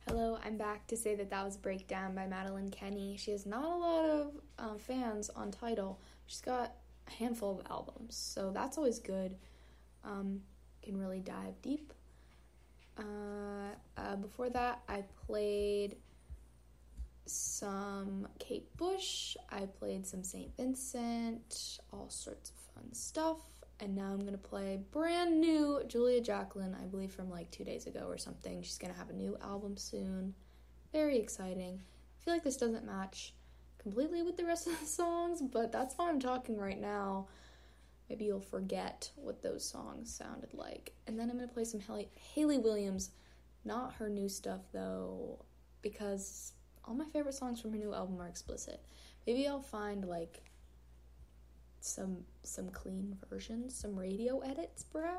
Hello, I'm back to say that was Breakdown by Madeline Kenny. She has not a lot of fans on Tidal. She's got a handful of albums, so that's always good. Can really dive deep. Before that, I played some Kate Bush, I played some St. Vincent, all sorts of fun stuff. And now I'm going to play brand new Julia Jacqueline, I believe from like 2 days ago or something. She's going to have a new album soon. Very exciting. I feel like this doesn't match completely with the rest of the songs, but that's why I'm talking right now. Maybe you'll forget what those songs sounded like. And then I'm going to play some Hayley Williams. Not her new stuff, though, because all my favorite songs from her new album are explicit. Maybe I'll find, like, some clean versions, some radio edits, perhaps.